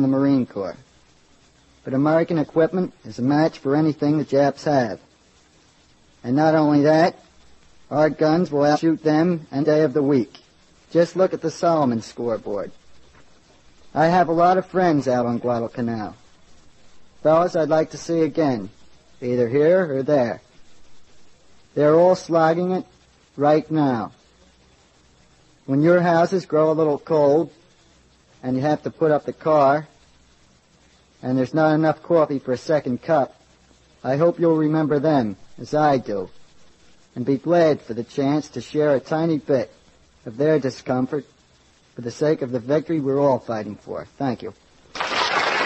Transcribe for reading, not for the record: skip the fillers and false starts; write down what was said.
the Marine Corps. But American equipment is a match for anything the Japs have. And not only that, our guns will outshoot them any day of the week. Just look at the Solomon scoreboard. I have a lot of friends out on Guadalcanal. Fellas I'd like to see again, either here or there. They're all slogging it right now. When your houses grow a little cold, and you have to put up the car, and there's not enough coffee for a second cup, I hope you'll remember them, as I do, and be glad for the chance to share a tiny bit of their discomfort for the sake of the victory we're all fighting for. Thank you.